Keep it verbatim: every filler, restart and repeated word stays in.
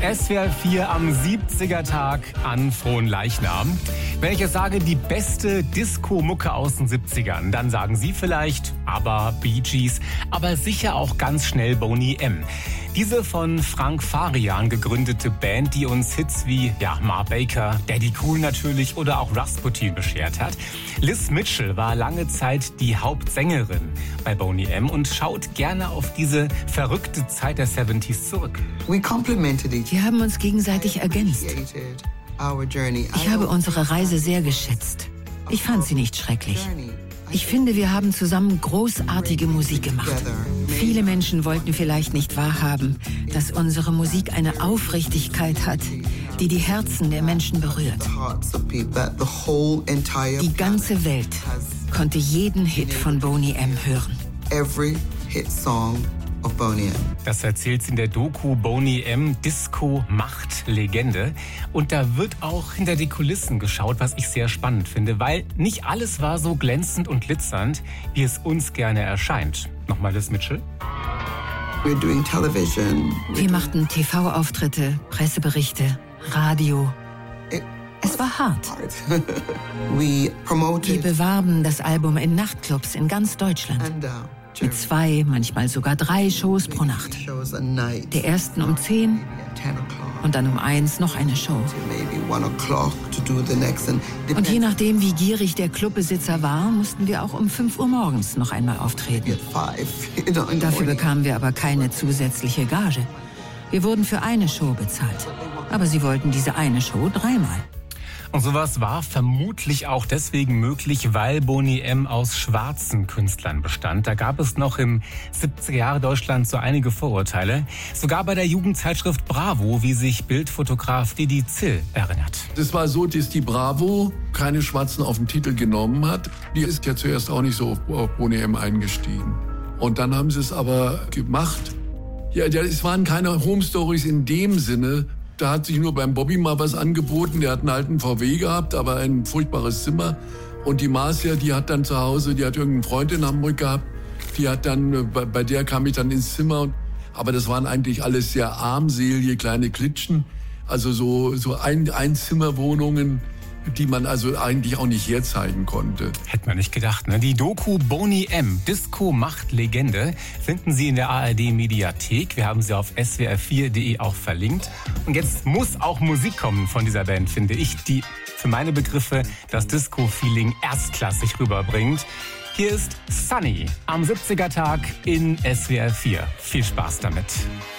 S W R vier am siebziger-Tag an Fronleichnam. Wenn ich jetzt sage, die beste Disco-Mucke aus den siebzigern, dann sagen Sie vielleicht ABBA, Bee Gees, aber sicher auch ganz schnell Boney M. Diese von Frank Farian gegründete Band, die uns Hits wie ja, Ma Baker, Daddy Cool natürlich oder auch Rasputin beschert hat. Liz Mitchell war lange Zeit die Hauptsängerin bei Boney M und schaut gerne auf diese verrückte Zeit der siebziger zurück. Wir haben uns gegenseitig ergänzt. Ich habe unsere Reise sehr geschätzt. Ich fand sie nicht schrecklich. Ich finde, wir haben zusammen großartige Musik gemacht. Viele Menschen wollten vielleicht nicht wahrhaben, dass unsere Musik eine Aufrichtigkeit hat, die die Herzen der Menschen berührt. Die ganze Welt konnte jeden Hit von Boney M. hören. Das erzählt sie in der Doku Boney M. Disco macht Legende. Und da wird auch hinter die Kulissen geschaut, was ich sehr spannend finde, weil nicht alles war so glänzend und glitzernd, wie es uns gerne erscheint. Nochmal Liz Mitchell. Wir machten T V-Auftritte, Presseberichte, Radio. Es war hart. Wir bewarben das Album in Nachtclubs in ganz Deutschland. Mit zwei, manchmal sogar drei Shows pro Nacht. Der ersten um zehn und dann um eins noch eine Show. Und je nachdem, wie gierig der Clubbesitzer war, mussten wir auch um fünf Uhr morgens noch einmal auftreten. Dafür bekamen wir aber keine zusätzliche Gage. Wir wurden für eine Show bezahlt. Aber sie wollten diese eine Show dreimal. Und sowas war vermutlich auch deswegen möglich, weil Boney M. aus schwarzen Künstlern bestand. Da gab es noch im siebziger Jahre Deutschland so einige Vorurteile. Sogar bei der Jugendzeitschrift Bravo, wie sich Bildfotograf Didi Zill erinnert. Das war so, dass die Bravo keine Schwarzen auf den Titel genommen hat. Die ist ja zuerst auch nicht so auf Boney M. eingestiegen. Und dann haben sie es aber gemacht. Ja, es waren keine Home Stories in dem Sinne. Da hat sich nur beim Bobby mal was angeboten. Der hat einen alten V W gehabt, aber ein furchtbares Zimmer. Und die Marcia, die hat dann zu Hause, die hat irgendeinen Freund in Hamburg gehabt. Die hat dann, bei, bei der kam ich dann ins Zimmer. Aber das waren eigentlich alles sehr armselige kleine Klitschen. Also so, so ein, Einzimmerwohnungen, die man also eigentlich auch nicht herzeigen konnte. Hätte man nicht gedacht, ne? Die Doku Boney M. Disco macht Legende finden Sie in der A R D-Mediathek. Wir haben sie auf S W R vier punkt de auch verlinkt. Und jetzt muss auch Musik kommen von dieser Band, finde ich, die für meine Begriffe das Disco-Feeling erstklassig rüberbringt. Hier ist Sunny am siebziger-Tag in S W R vier. Viel Spaß damit.